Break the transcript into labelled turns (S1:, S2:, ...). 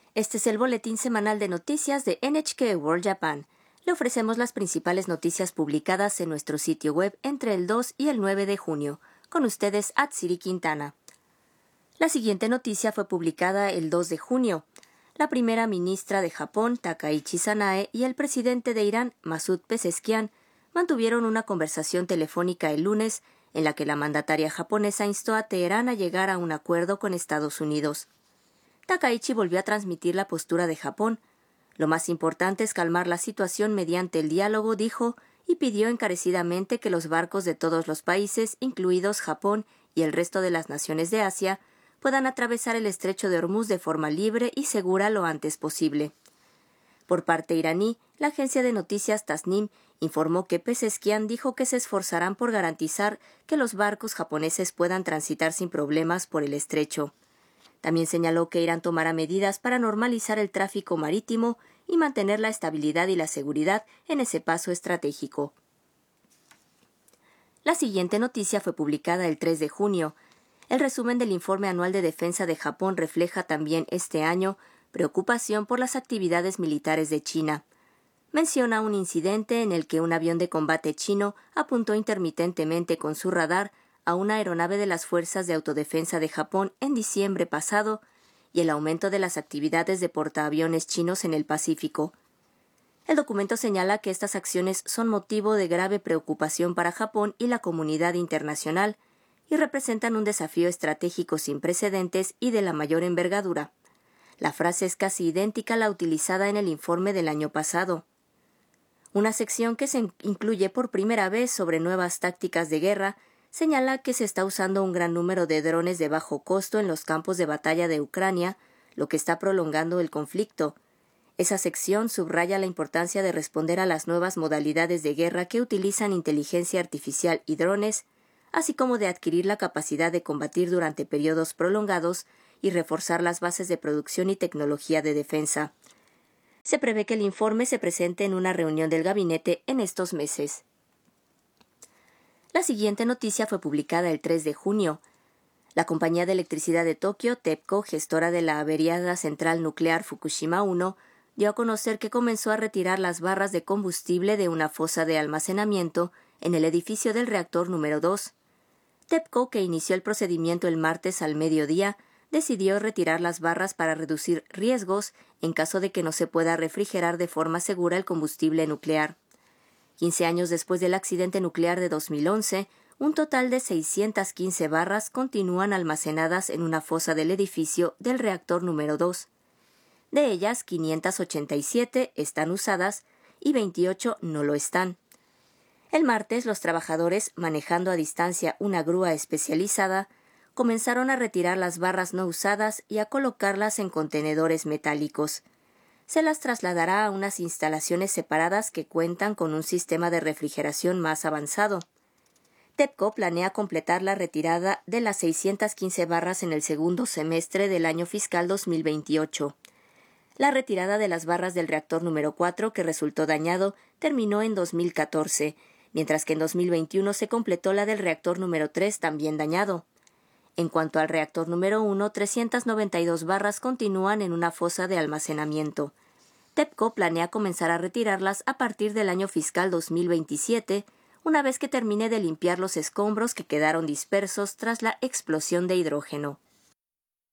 S1: Este es el boletín semanal de noticias de NHK World Japan. Le ofrecemos las principales noticias publicadas en nuestro sitio web entre el 2 y el 9 de junio. Con ustedes, Atsiri Quintana. La siguiente noticia fue publicada el 2 de junio. La primera ministra de Japón, Takaichi Sanae, y el presidente de Irán, Masoud Pezeshkian, mantuvieron una conversación telefónica el lunes en la que la mandataria japonesa instó a Teherán a llegar a un acuerdo con Estados Unidos. Takaichi volvió a transmitir la postura de Japón. Lo más importante es calmar la situación mediante el diálogo, dijo, y pidió encarecidamente que los barcos de todos los países, incluidos Japón y el resto de las naciones de Asia, puedan atravesar el estrecho de Hormuz de forma libre y segura lo antes posible. Por parte iraní, la agencia de noticias Tasnim informó que Pezeshkian dijo que se esforzarán por garantizar que los barcos japoneses puedan transitar sin problemas por el estrecho. También señaló que Irán tomará medidas para normalizar el tráfico marítimo y mantener la estabilidad y la seguridad en ese paso estratégico. La siguiente noticia fue publicada el 3 de junio. El resumen del informe anual de defensa de Japón refleja también este año preocupación por las actividades militares de China. Menciona un incidente en el que un avión de combate chino apuntó intermitentemente con su radar a una aeronave de las Fuerzas de Autodefensa de Japón en diciembre pasado y el aumento de las actividades de portaaviones chinos en el Pacífico. El documento señala que estas acciones son motivo de grave preocupación para Japón y la comunidad internacional y representan un desafío estratégico sin precedentes y de la mayor envergadura. La frase es casi idéntica a la utilizada en el informe del año pasado. Una sección que se incluye por primera vez sobre nuevas tácticas de guerra señala que se está usando un gran número de drones de bajo costo en los campos de batalla de Ucrania, lo que está prolongando el conflicto. Esa sección subraya la importancia de responder a las nuevas modalidades de guerra que utilizan inteligencia artificial y drones, así como de adquirir la capacidad de combatir durante periodos prolongados y reforzar las bases de producción y tecnología de defensa. Se prevé que el informe se presente en una reunión del gabinete en estos meses. La siguiente noticia fue publicada el 3 de junio. La compañía de electricidad de Tokio, TEPCO, gestora de la averiada central nuclear Fukushima 1, dio a conocer que comenzó a retirar las barras de combustible de una fosa de almacenamiento en el edificio del reactor número 2. TEPCO, que inició el procedimiento el martes al mediodía, decidió retirar las barras para reducir riesgos en caso de que no se pueda refrigerar de forma segura el combustible nuclear. 15 años después del accidente nuclear de 2011, un total de 615 barras continúan almacenadas en una fosa del edificio del reactor número 2. De ellas, 587 están usadas y 28 no lo están. El martes, los trabajadores, manejando a distancia una grúa especializada, comenzaron a retirar las barras no usadas y a colocarlas en contenedores metálicos. Se las trasladará a unas instalaciones separadas que cuentan con un sistema de refrigeración más avanzado. TEPCO planea completar la retirada de las 615 barras en el segundo semestre del año fiscal 2028. La retirada de las barras del reactor número 4, que resultó dañado, terminó en 2014, mientras que en 2021 se completó la del reactor número 3, también dañado. En cuanto al reactor número 1, 392 barras continúan en una fosa de almacenamiento. TEPCO planea comenzar a retirarlas a partir del año fiscal 2027, una vez que termine de limpiar los escombros que quedaron dispersos tras la explosión de hidrógeno.